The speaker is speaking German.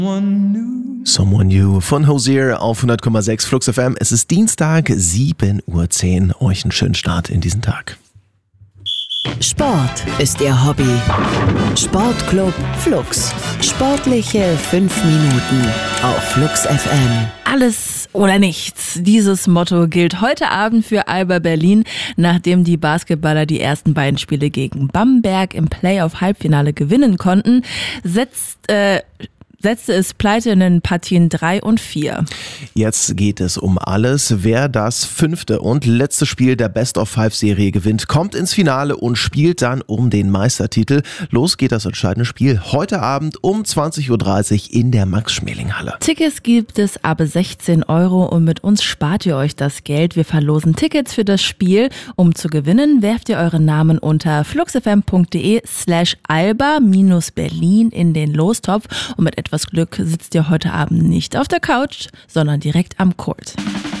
Someone New von Hozier auf 100,6 Flux FM. Es ist Dienstag, 7:10 Uhr. Euch einen schönen Start in diesen Tag. Sport ist Ihr Hobby. Sportclub Flux. Sportliche 5 Minuten auf Flux FM. Alles oder nichts. Dieses Motto gilt heute Abend für Alba Berlin, nachdem die Basketballer die ersten beiden Spiele gegen Bamberg im Playoff-Halbfinale gewinnen konnten, setzte es Pleite in den Partien 3 und 4. Jetzt geht es um alles. Wer das 5. und letzte Spiel der Best-of-5-Serie gewinnt, kommt ins Finale und spielt dann um den Meistertitel. Los geht das entscheidende Spiel heute Abend um 20:30 Uhr in der Max-Schmeling-Halle. Tickets gibt es ab 16 Euro und mit uns spart ihr euch das Geld. Wir verlosen Tickets für das Spiel. Um zu gewinnen, werft ihr euren Namen unter fluxfm.de/alba-berlin in den Lostopf und mit etwas Glück sitzt ihr heute Abend nicht auf der Couch, sondern direkt am Court.